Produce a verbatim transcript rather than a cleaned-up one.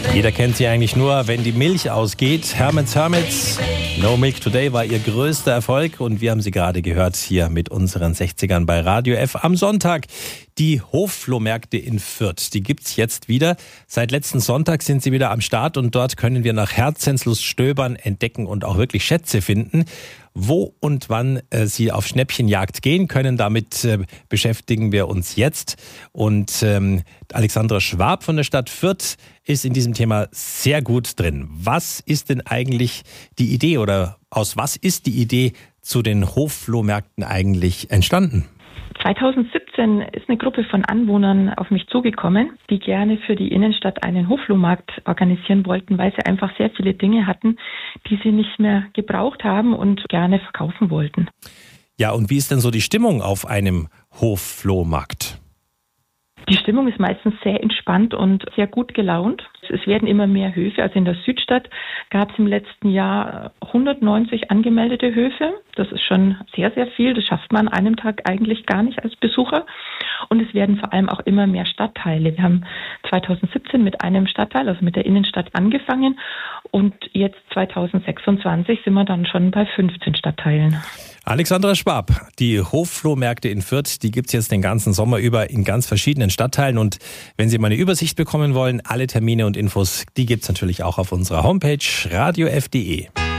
Jeder kennt sie eigentlich nur, wenn die Milch ausgeht. Herman's Hermits, No Milk Today war ihr größter Erfolg und wir haben sie gerade gehört hier mit unseren sechzigern bei Radio F am Sonntag. Die Hofflohmärkte in Fürth, die gibt's jetzt wieder. Seit letzten Sonntag sind sie wieder am Start und dort können wir nach Herzenslust stöbern, entdecken und auch wirklich Schätze finden. Wo und wann äh, Sie auf Schnäppchenjagd gehen können, damit äh, beschäftigen wir uns jetzt. Und ähm, Alexandra Schwab von der Stadt Fürth ist in diesem Thema sehr gut drin. Was ist denn eigentlich die Idee oder aus was ist die Idee zu den Hofflohmärkten eigentlich entstanden? zweitausendsiebzehn ist eine Gruppe von Anwohnern auf mich zugekommen, die gerne für die Innenstadt einen Hofflohmarkt organisieren wollten, weil sie einfach sehr viele Dinge hatten, die sie nicht mehr gebraucht haben und gerne verkaufen wollten. Ja, und wie ist denn so die Stimmung auf einem Hofflohmarkt? Die Stimmung ist meistens sehr entspannt und sehr gut gelaunt. Es werden immer mehr Höfe. Also in der Südstadt gab es im letzten Jahr hundertneunzig angemeldete Höfe. Das ist schon sehr, sehr viel. Das schafft man an einem Tag eigentlich gar nicht als Besucher. Und es werden vor allem auch immer mehr Stadtteile. Wir haben zweitausendsiebzehn mit einem Stadtteil, also mit der Innenstadt, angefangen. Und jetzt zweitausendsechsundzwanzig sind wir dann schon bei fünfzehn Stadtteilen. Alexandra Schwab, die Hofflohmärkte in Fürth, die gibt's jetzt den ganzen Sommer über in ganz verschiedenen Stadtteilen. Und wenn Sie mal eine Übersicht bekommen wollen, alle Termine und Infos, die gibt's natürlich auch auf unserer Homepage radio f punkt de.